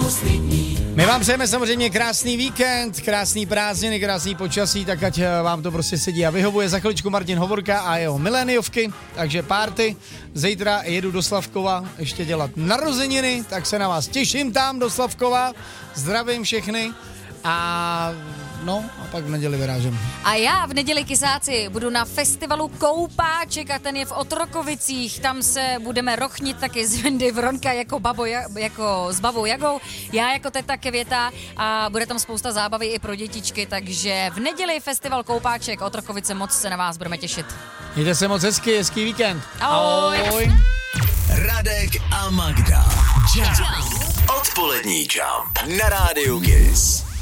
My vám přejeme samozřejmě krásný víkend, krásný prázdniny, krásný počasí, tak ať vám to prostě sedí a vyhovuje. Za chviličku Martin Hovorka a jeho miléniovky, takže party. Zítra jedu do Slavkova ještě dělat narozeniny, tak se na vás těším tam do Slavkova. Zdravím všechny a pak v neděli vyrážím. A já v neděli, kysáci, budu na festivalu Koupáček a ten je v Otrokovicích. Tam se budeme rochnit taky z Wendy Vronka jako s babou Jagou, já jako teta Květa a bude tam spousta zábavy i pro dětičky, takže v neděli festival Koupáček Otrokovice, moc se na vás budeme těšit. Mějte se moc hezký víkend. Ahoj. Radek a Magda. Jump. Odpolední Jump na rádiu Kiss.